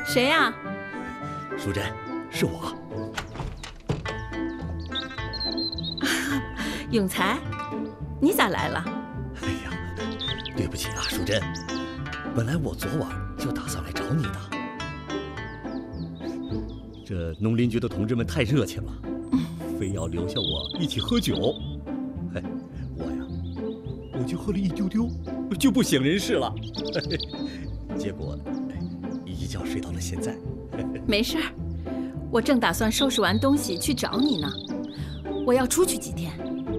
谁呀？ 淑珍，是我。 永才，你咋来了？ 哎呀，对不起啊，淑珍，本来我昨晚就打算来找你的。这农林局的同志们太热情了，非要留下我一起喝酒。嘿，我就喝了一丢丢，就不省人事了。结果一觉睡到了现在。 没事儿，我正打算收拾完东西去找你呢。我要出去几天。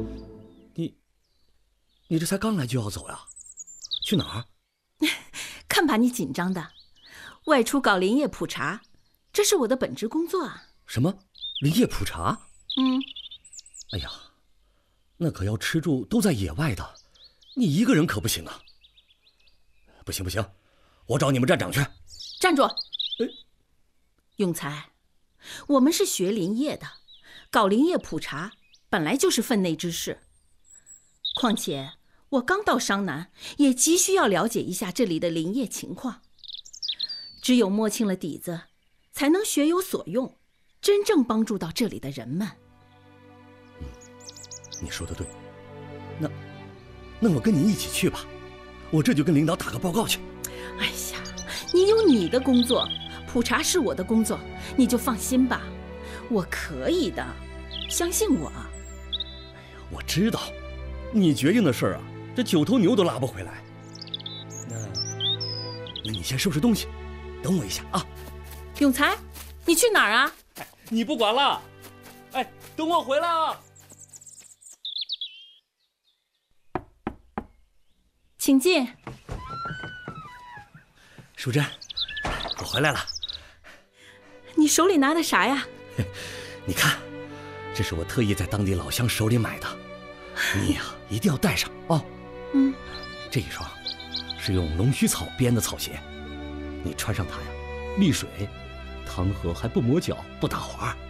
你这才刚来就要走呀？去哪儿？ 看把你紧张的，外出搞林业普查，这是我的本职工作啊。 什么？林业普查？哎呀，那可要吃住都在野外的，你一个人可不行啊。不行，我找你们站长去。 站住！永才，我们是学林业的，搞林业普查本来就是分内之事。况且我刚到商南，也急需要了解一下这里的林业情况。只有摸清了底子，才能学有所用，真正帮助到这里的人们。 你说的对，那我跟你一起去吧，我这就跟领导打个报告去。 哎呀，你有你的工作，普查是我的工作，你就放心吧，我可以的，相信我。 哎呀，我知道，你决定的事儿啊，这9头牛都拉不回来。那你先收拾东西，等我一下啊。 永才，你去哪儿啊？ 你不管了，等我回来啊。 请进。 淑珍，我回来了。 你手里拿的啥呀？ 你看，这是我特意在当地老乡手里买的，你呀一定要带上哦。这一双是用龙须草编的草鞋，你穿上它呀，沥水，汤和还不磨脚，不打滑。